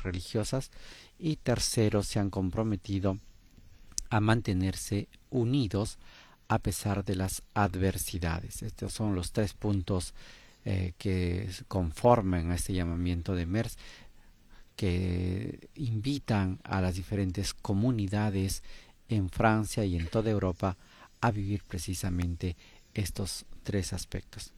líderes religiosas, y tercero, se han comprometido a mantenerse unidos a pesar de las adversidades. Estos son los 3 puntos que conforman a este llamamiento de MERS, que invitan a las diferentes comunidades en Francia y en toda Europa a vivir precisamente estos 3 aspectos.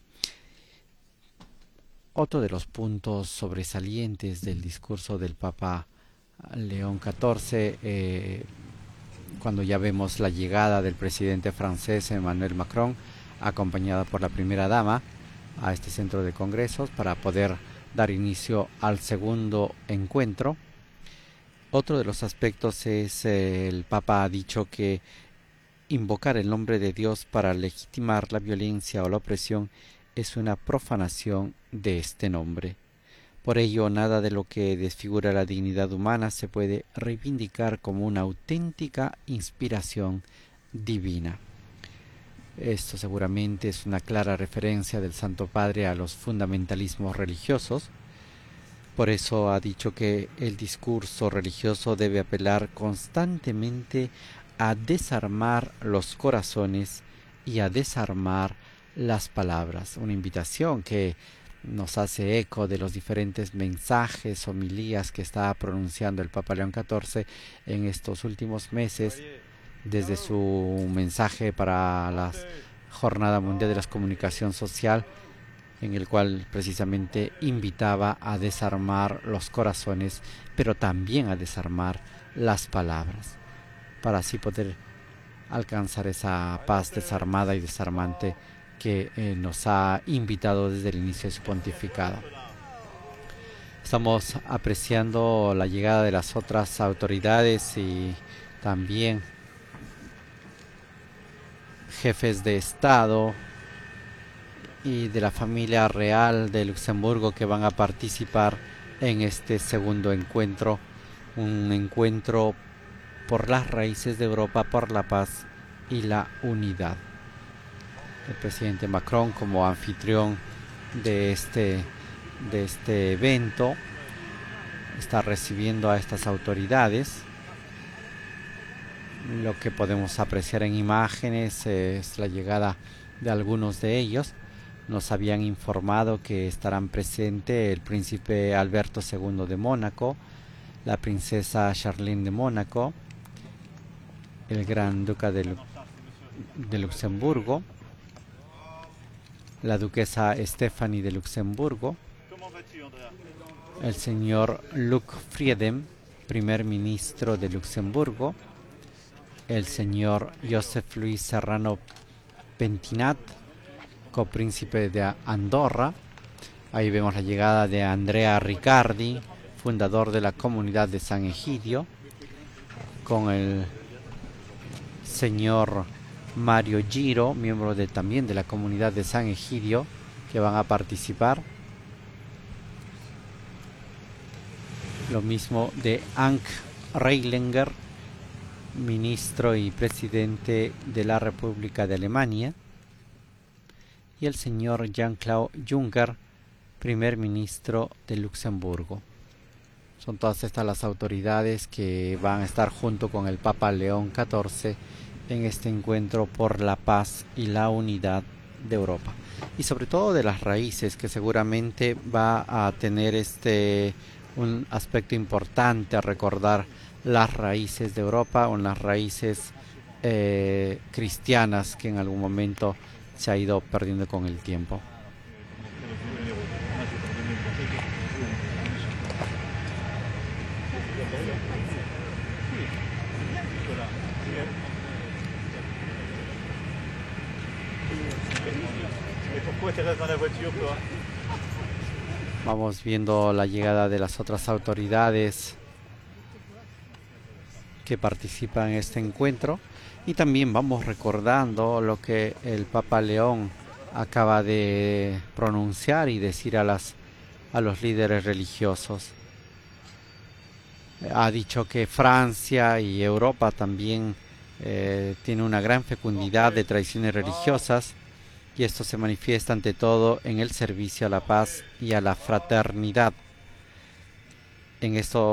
Otro de los puntos sobresalientes del discurso del Papa León XIV, cuando ya vemos la llegada del presidente francés Emmanuel Macron, acompañada por la primera dama, a este centro de congresos para poder dar inicio al segundo encuentro. Otro de los aspectos es el Papa ha dicho que invocar el nombre de Dios para legitimar la violencia o la opresión es una profanación de este nombre. Por ello, nada de lo que desfigura la dignidad humana se puede reivindicar como una auténtica inspiración divina. Esto seguramente es una clara referencia del Santo Padre a los fundamentalismos religiosos. Por eso ha dicho que el discurso religioso debe apelar constantemente a desarmar los corazones y a desarmar las palabras. Una invitación que nos hace eco de los diferentes mensajes, homilías que está pronunciando el Papa León XIV en estos últimos meses, desde su mensaje para la Jornada Mundial de la Comunicación Social, en el cual precisamente invitaba a desarmar los corazones, pero también a desarmar las palabras, para así poder alcanzar esa paz desarmada y desarmante que nos ha invitado desde el inicio de su pontificado. Estamos apreciando la llegada de las otras autoridades y también jefes de Estado y de la familia real de Luxemburgo que van a participar en este segundo encuentro, un encuentro por las raíces de Europa, por la paz y la unidad. El presidente Macron, como anfitrión de este evento, está recibiendo a estas autoridades. Lo que podemos apreciar en imágenes es la llegada de algunos de ellos. Nos habían informado que estarán presentes el príncipe Alberto II de Mónaco, la princesa Charlene de Mónaco, el gran duque de Luxemburgo, la duquesa Stephanie de Luxemburgo, el señor Luc Frieden, primer ministro de Luxemburgo, el señor Joseph Louis Serrano Pentinat, copríncipe de Andorra. Ahí vemos la llegada de Andrea Riccardi, fundador de la comunidad de San Egidio, con el señor Mario Giro, miembro también de la comunidad de San Egidio, que van a participar. Lo mismo de Ank Reilenger, ministro y presidente de la República de Alemania, y el señor Jean-Claude Juncker, primer ministro de Luxemburgo. Son todas estas las autoridades que van a estar junto con el Papa León XIV en este encuentro por la paz y la unidad de Europa, y sobre todo de las raíces, que seguramente va a tener un aspecto importante a recordar las raíces de Europa, o las raíces cristianas que en algún momento se ha ido perdiendo con el tiempo. Vamos viendo la llegada de las otras autoridades que participan en este encuentro, y también vamos recordando lo que el Papa León acaba de pronunciar y decir a los líderes religiosos. Ha dicho que Francia y Europa también tiene una gran fecundidad de tradiciones religiosas, y esto se manifiesta ante todo en el servicio a la paz y a la fraternidad. En esto